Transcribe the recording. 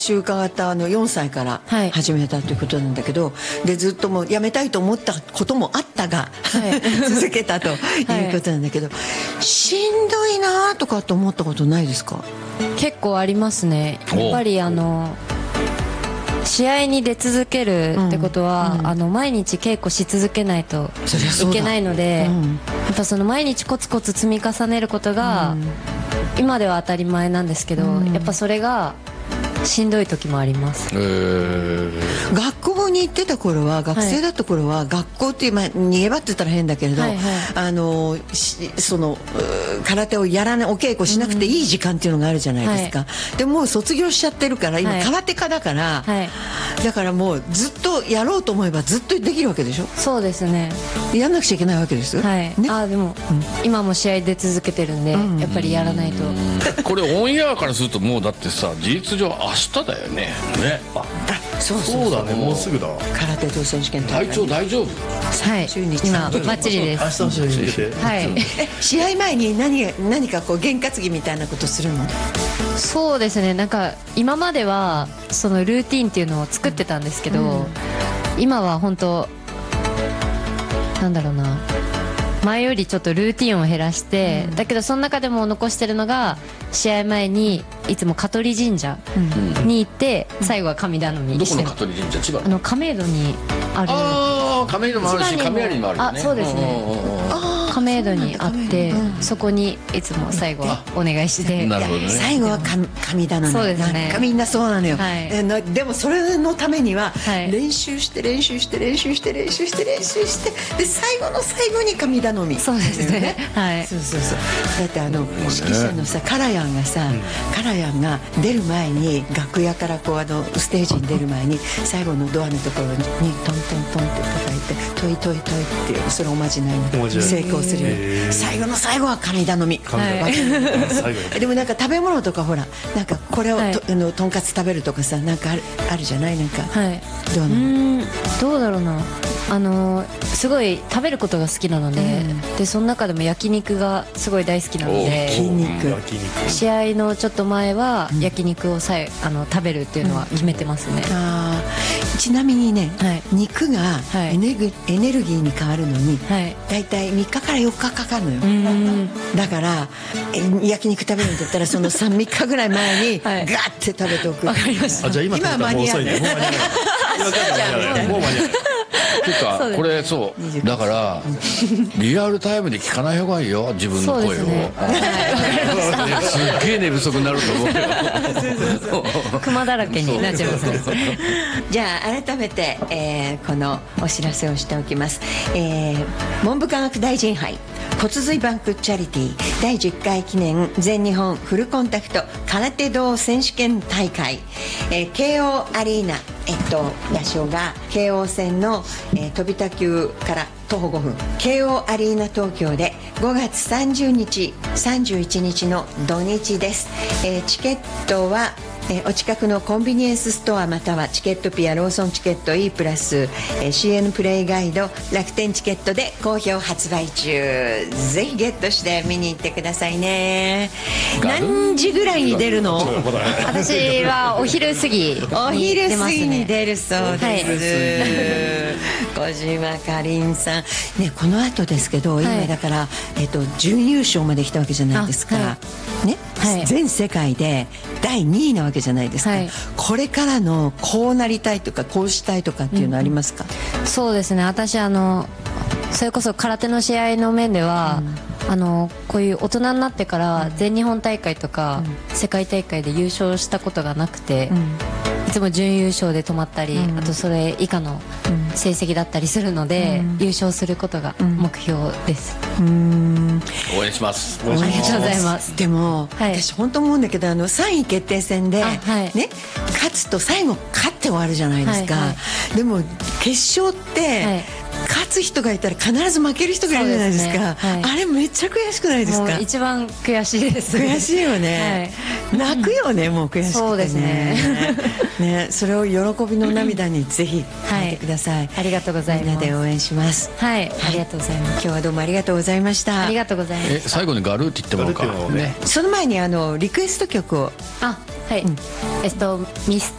伺った4歳から始めたということなんだけど、でずっともうやめたいと思ったこともあったが、続けたということなんだけど、しんどいなとかと思ったことないですか？ 結構ありますね。やっぱり試合に出続けるってことは、毎日稽古し続けないといけないので、やっぱその毎日コツコツ積み重ねることが、今では当たり前なんですけど、やっぱそれがしんどい時もあります。 学校に行ってた頃は、学生だった頃は、学校っていう、逃げ場って言ったら変だけれど、その空手をやらない、お稽古しなくていい時間っていうのがあるじゃないですか。でもう卒業しちゃってるから、今空手家だから、だからもうずっとやろうと思えばずっとできるわけでしょ。 そうですね。 やんなくちゃいけないわけですよ。 でも、今も試合出続けてるんで、やっぱりやらないと。 これオンエアからするともうだってさ、事実上明日だよね。 そうだね、もうすぐだ。 空手道選手権体調大丈夫？ はい、今バッチリです。 明日の試合に向けて。 はい。 試合前に何かこう験担ぎみたいなことするの？ そうですね。なんか今まではそのルーティンっていうのを作ってたんですけど、今は本当なんだろうな。前よりちょっとルーティンを減らして、だけどその中でも残してるのが、試合前にいつも香取神社に行って、最後は神頼み。 どこの香取神社？千葉？ 亀戸にある。 亀戸もあるし、亀有にもあるよね。 そうですね。亀戸にあって、そこにいつも最後はお願いして。 なるほどね。 最後は神頼み。 そうですね。 みんなそうなのよ。でもそれのためには練習して練習して練習して練習して練習して、で最後の最後に神頼み。 そうですね。はい。 そうそうそう。だって指揮者のさ、カラヤンがさ、カラヤンが出る前に、楽屋からこうステージに出る前に、最後のドアのところにトントントンって叩いて、トイトイトイっていう、それおまじないの成功する。最後の最後は神頼み。でもなんか食べ物とか、ほらなんかこれをとんかつ食べるとかさ、なんかあるじゃない、なんか。 どうだろうな。すごい食べることが好きなので、でその中でも焼肉がすごい大好きなので、試合のちょっと前は焼肉を食べるっていうのは決めてますね。 ちなみにね、肉がエネルギーに変わるのにだいたい3日から4日かかるのよ。だから焼肉食べるんだったら、その3日ぐらい前にガーって食べておく。 わかりました。 じゃあ今は間に合うね。もう間に合う。 っていうか、これそうだからリアルタイムで聞かない方がいいよ、自分の声を。すっげえ寝不足になると思うよ。 クマだらけになっちゃいます。 じゃあ改めて、このお知らせをしておきます。文部科学大臣杯骨髄バンクチャリティー第10回記念全日本フルコンタクト空手道選手権大会、慶応アリーナ、場所が京王線の、飛田急から徒歩5分、慶応アリーナ東京で5月30日31日の土日です。チケットはお近くのコンビニエンスストア、またはチケットピア、ローソンチケット E プラス、CN プレイガイド、楽天チケットで好評発売中。ぜひゲットして見に行ってくださいね。何時ぐらいに出るの？ 私はお昼過ぎ。 お昼過ぎに出るそうです。小島かりんさんね、この後ですけど、今だから、準優勝まで来たわけじゃないですか、ね、全世界で第2位なわけじゃないですか、これからのこうなりたいとかこうしたいとかっていうのありますか？ そうですね、私それこそ空手の試合の面では、こういう大人になってから全日本大会とか世界大会で優勝したことがなくて、いつも準優勝で止まったり、あとそれ以下の成績だったりするので、優勝することが目標です。 応援します。 ありがとうございます。 でも、私本当思うんだけど、3位決定戦で、ね、勝つと最後勝って終わるじゃないですか、でも決勝って、勝つ人がいたら必ず負ける人がいるじゃないですか。あれめっちゃ悔しくないですか？ 一番悔しいです。 悔しいよね、泣くよね、もう悔しくてね。そうですね。それを喜びの涙にぜひ書いてください。 ありがとうございます。 みんなで応援します。 はい、ありがとうございます。 今日はどうもありがとうございました。 ありがとうございます。 最後にガルーって言ってもらおうかね。 その前にリクエスト曲を。 はい、ミス